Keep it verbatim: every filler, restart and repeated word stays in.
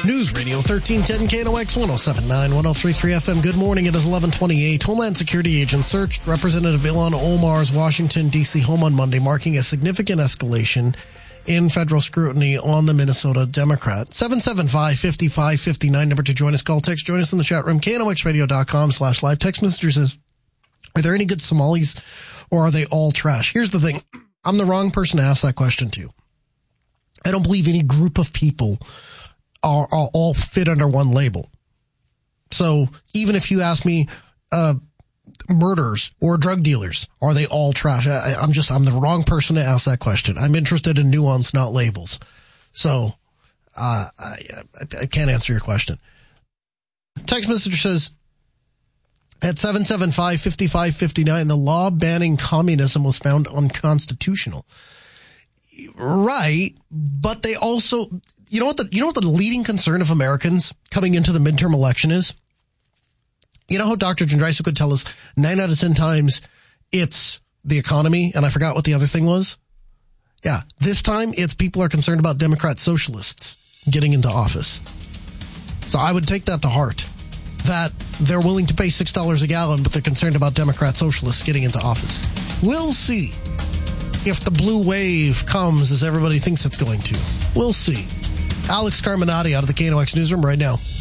News Radio thirteen ten K N O X one oh seven point nine, one oh three point three F M. Good morning. It is eleven twenty-eight. Homeland Security agents searched Representative Ilhan Omar's Washington, D C home on Monday, marking a significant escalation in federal scrutiny on the Minnesota Democrat. seven seven five, five five five nine, number to join us. Call, text, join us in the chat room. K N O X radio dot com slash live. Text messenger says, are there any good Somalis or are they all trash? Here's the thing. I'm the wrong person to ask that question to. I don't believe any group of people are, are all fit under one label. So even if you ask me, uh, murderers or drug dealers, are they all trash? I, I'm just, I'm the wrong person to ask that question. I'm interested in nuance, not labels. So, uh, I, I can't answer your question. Text message says, at seven seven five, five five five nine, the law banning communism was found unconstitutional. Right. But they also, you know what the, you know what the leading concern of Americans coming into the midterm election is? You know how Doctor Jindrysuk would tell us nine out of ten times it's the economy, and I forgot what the other thing was? Yeah, this time it's people are concerned about Democrat socialists getting into office. So I would take that to heart, that they're willing to pay six dollars a gallon, but they're concerned about Democrat socialists getting into office. We'll see if the blue wave comes as everybody thinks it's going to. We'll see. Alex Carminati out of the K N O X newsroom right now.